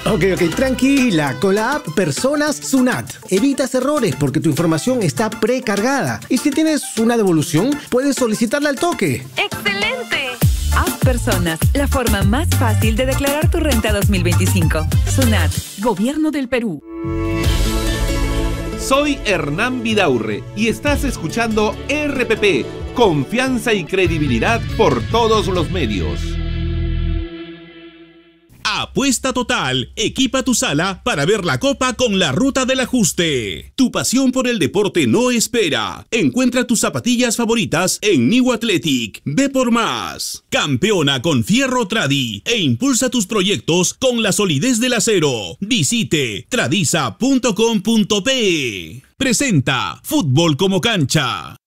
Ok, tranquila. Con la app Personas Sunat evitas errores porque tu información está precargada. Y si tienes una devolución, puedes solicitarla al toque. ¡Excelente! App Personas, la forma más fácil de declarar tu renta 2025. Sunat, Gobierno del Perú. Soy Hernán Vidaurre y estás escuchando RPP, confianza y credibilidad por todos los medios. Apuesta Total, equipa tu sala para ver la Copa con la Ruta del Ajuste. Tu pasión por el deporte no espera. Encuentra tus zapatillas favoritas en New Athletic. Ve por más. Campeona con Fierro Tradi e impulsa tus proyectos con la solidez del acero. Visite tradiza.com.pe. Presenta Fútbol como cancha.